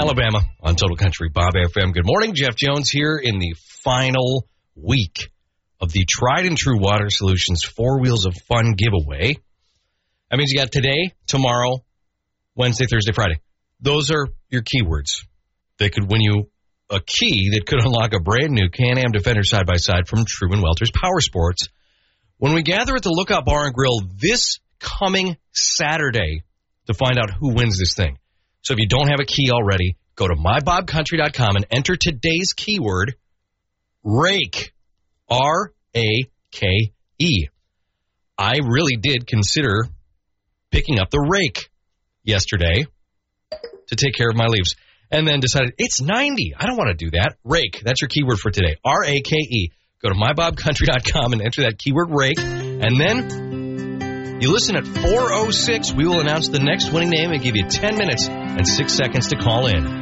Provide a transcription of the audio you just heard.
Alabama on Total Country Bob FM. Good morning. Jeff Jones here in the final week of the Tried and True Water Solutions 4 Wheels of Fun giveaway. That means you got today, tomorrow, Wednesday, Thursday, Friday. Those are your keywords. They could win you a key that could unlock a brand new Can-Am Defender side-by-side from Truman Welter's Power Sports when we gather at the Lookout Bar and Grill this coming Saturday to find out who wins this thing. So if you don't have a key already, go to mybobcountry.com and enter today's keyword, rake, R-A-K-E. I really did consider picking up the rake yesterday to take care of my leaves and then decided it's 90. I don't want to do that. Rake, that's your keyword for today, R-A-K-E. Go to mybobcountry.com and enter that keyword rake, and then you listen at 4:06. We will announce the next winning name and give you 10 minutes and 6 seconds to call in.